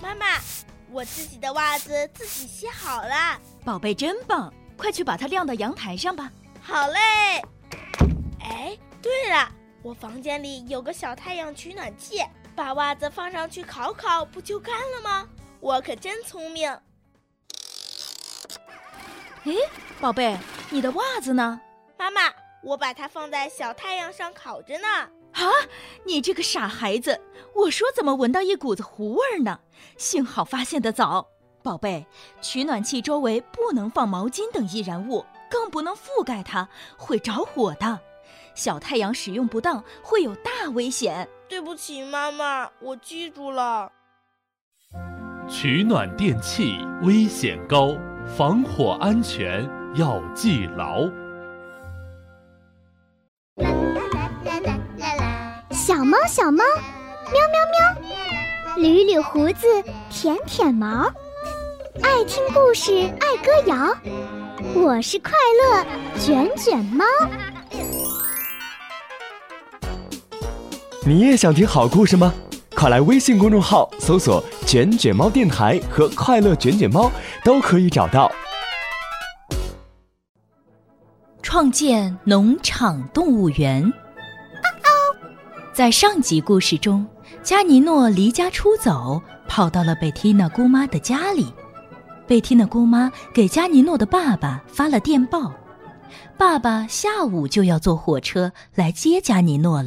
妈妈，我自己的袜子自己洗好了。 宝贝真棒，快去把它晾到阳台上吧。 好嘞。哎，对了，我房间里有个小太阳取暖器，把袜子放上去烤烤，不就干了吗？我可真聪明。 诶，宝贝，你的袜子呢？ 妈妈，我把它放在小太阳上烤着呢。 啊，你这个傻孩子，我说怎么闻到一股子糊味呢？幸好发现得早。宝贝，取暖器周围不能放毛巾等易燃物，更不能覆盖它，会着火的。小太阳使用不当会有大危险。 对不起妈妈，我记住了。 取暖电器危险高，防火安全要记牢。 小猫小猫，喵喵喵，捋捋胡子，舔舔毛，爱听故事，爱歌谣。我是快乐卷卷猫。 你也想听好故事吗？快来微信公众号搜索卷卷猫电台和快乐卷卷猫，都可以找到。 创建农场动物园。在上集故事中，加尼诺离家出走，跑到了贝蒂娜姑妈的家里。贝蒂娜姑妈给加尼诺的爸爸发了电报，爸爸下午就要坐火车来接加尼诺了。